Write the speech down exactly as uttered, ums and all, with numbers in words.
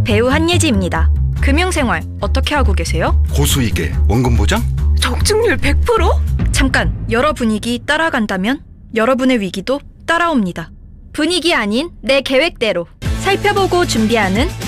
배우 한예지입니다. 금융생활 어떻게 하고 계세요? 고수익에 원금 보장? 적중률 백 퍼센트? 잠깐, 여러 분위기 따라간다면 여러분의 위기도 따라옵니다. 분위기 아닌 내 계획대로 살펴보고 준비하는